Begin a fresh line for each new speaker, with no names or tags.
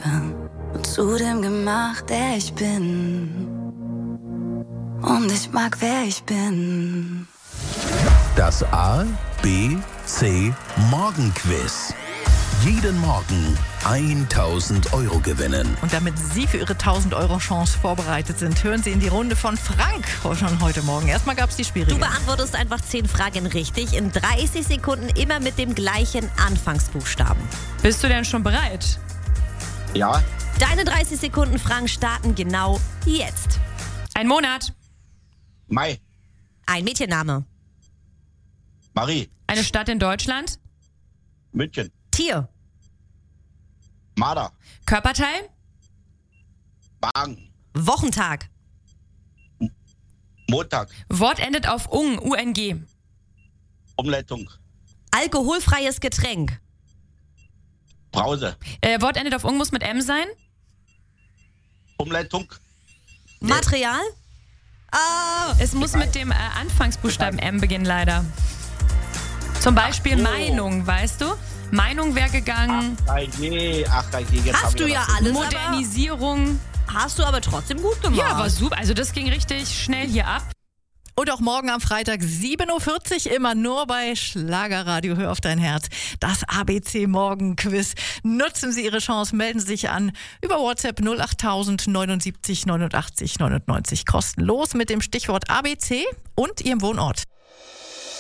und zu dem gemacht, der ich bin. Und ich mag, wer ich bin.
Das A, B, C Morgenquiz. Jeden Morgen 1.000 Euro gewinnen.
Und damit Sie für Ihre 1.000 Euro Chance vorbereitet sind, hören Sie in die Runde von Frank schon heute Morgen. Erstmal gab es die schwierigen.
Du beantwortest einfach 10 Fragen richtig in 30 Sekunden, immer mit dem gleichen Anfangsbuchstaben.
Bist du denn schon bereit?
Ja,
Deine 30 Sekunden, Frank, starten genau jetzt.
Ein Monat,
Mai,
Ein Mädchenname.
Marie,
eine Stadt in Deutschland,
München,
Tier.
Marder,
Körperteil,
Wagen,
Wochentag.
Montag,
Wort endet auf ung, UNG,
Umleitung,
Alkoholfreies Getränk.
Brause,
Wort endet auf ung, muss mit M sein,
Umleitung,
Material.
es muss mit dem Anfangsbuchstaben M beginnen, leider. Zum Beispiel
Ach so.
Meinung, weißt du? Meinung wäre gegangen,
ach je, jetzt
Hast
hab
du
ich
ja
was.
alles,
Modernisierung.
hast du aber trotzdem gut gemacht.
Ja, war super. Also das ging richtig schnell hier ab.
Und auch morgen am Freitag 7.40 Uhr immer nur bei Schlagerradio. Hör auf dein Herz. Das ABC Morgenquiz. Nutzen Sie Ihre Chance, melden Sie sich an über WhatsApp 08000 79 89 99 kostenlos mit dem Stichwort ABC und Ihrem Wohnort.